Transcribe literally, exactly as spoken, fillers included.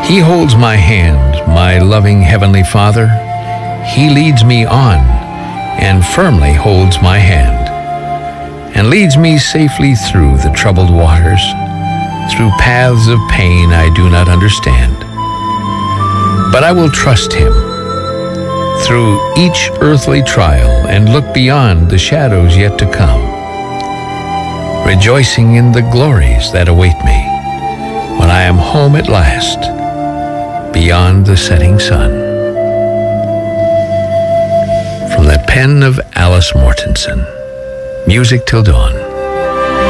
He holds my hand, my loving Heavenly Father. He leads me on and firmly holds my hand and leads me safely through the troubled waters, through paths of pain I do not understand. But I will trust Him through each earthly trial and look beyond the shadows yet to come, rejoicing in the glories that await me when I am home at last, beyond the setting sun. From the pen of Alice Mortensen, Music Till Dawn.